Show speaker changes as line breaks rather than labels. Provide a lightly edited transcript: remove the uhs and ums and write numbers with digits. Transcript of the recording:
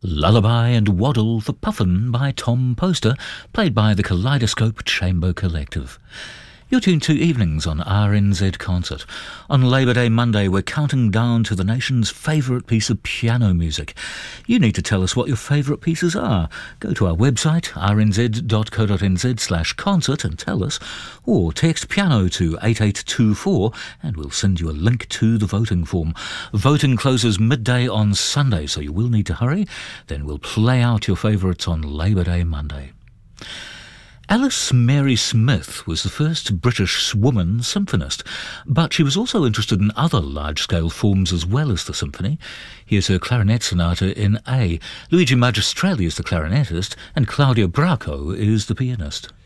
Lullaby and Waddle for Puffin by Tom Poster, played by the Kaleidoscope Chamber Collective. You're tuned to Evenings on RNZ Concert. On Labour Day Monday, we're counting down to the nation's favourite piece of piano music. You need to tell us what your favourite pieces are. Go to our website, rnz.co.nz/concert and tell us, or text piano to 8824 and we'll send you a link to the voting form. Voting closes midday on Sunday, so you will need to hurry. Then we'll play out your favourites on Labour Day Monday. Alice Mary Smith was the first British woman symphonist, but she was also interested in other large-scale forms as well as the symphony. Here's her clarinet sonata in A. Luigi Magistrelli is the clarinetist and Claudio Bracco is the pianist.